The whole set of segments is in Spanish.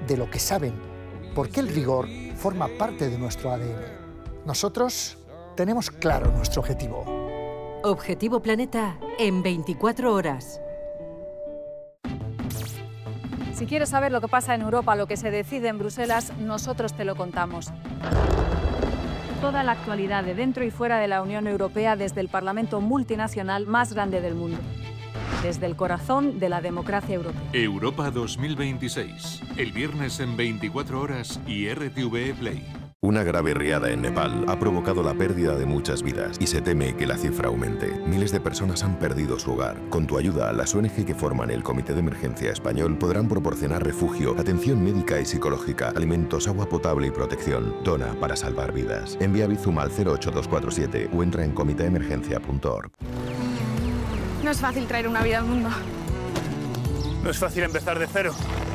de lo que saben, porque el rigor forma parte de nuestro ADN. Nosotros tenemos claro nuestro objetivo. Objetivo Planeta en 24 horas. Si quieres saber lo que pasa en Europa, lo que se decide en Bruselas, nosotros te lo contamos. Toda la actualidad de dentro y fuera de la Unión Europea desde el Parlamento multinacional más grande del mundo. Desde el corazón de la democracia europea. Europa 2026. El viernes en 24 horas y RTVE Play. Una grave riada en Nepal ha provocado la pérdida de muchas vidas y se teme que la cifra aumente. Miles de personas han perdido su hogar. Con tu ayuda, las ONG que forman el Comité de Emergencia Español podrán proporcionar refugio, atención médica y psicológica, alimentos, agua potable y protección. Dona para salvar vidas. Envía Bizum al 08247 o entra en comiteemergencia.org. No es fácil traer una vida al mundo. No es fácil empezar de cero.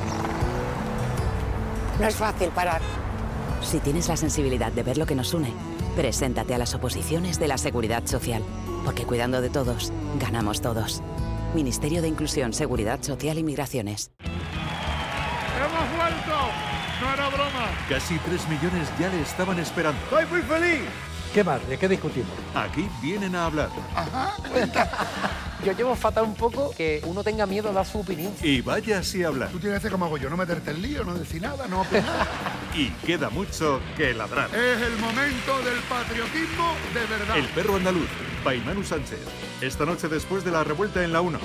No es fácil parar. Si tienes la sensibilidad de ver lo que nos une, preséntate a las oposiciones de la Seguridad Social, porque cuidando de todos, ganamos todos. Ministerio de Inclusión, Seguridad Social y Migraciones. ¡Hemos vuelto! ¡No era broma! Casi 3 millones ya le estaban esperando. ¡Estoy muy feliz! ¿Qué más? ¿De qué discutimos? Aquí vienen a hablar. Ajá. Yo llevo fatal un poco que uno tenga miedo a dar su opinión. Y vaya si hablar. Tú tienes que hacer como hago yo, no meterte en lío, no decir nada, no opinar. Y queda mucho que ladrar. Es el momento del patriotismo de verdad. El perro andaluz, Baimanu Sánchez. Esta noche después de la revuelta en la 1.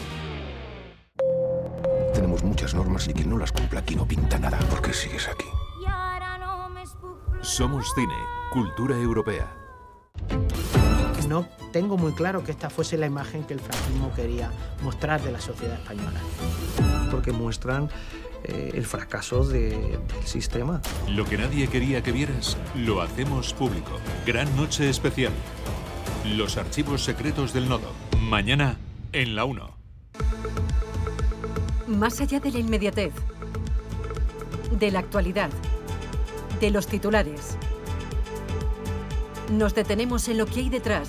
Tenemos muchas normas y quien no las cumpla aquí no pinta nada. ¿Por qué sigues aquí? Somos cine, cultura europea. No tengo muy claro que esta fuese la imagen que el franquismo quería mostrar de la sociedad española. Porque muestran el fracaso del sistema. Lo que nadie quería que vieras, lo hacemos público. Gran noche especial. Los archivos secretos del Nodo. Mañana en la 1. Más allá de la inmediatez, de la actualidad, de los titulares, nos detenemos en lo que hay detrás,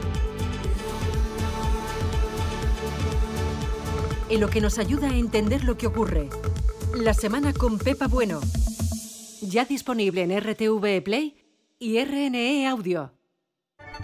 en lo que nos ayuda a entender lo que ocurre. La semana con Pepa Bueno. Ya disponible en RTVE Play y RNE Audio.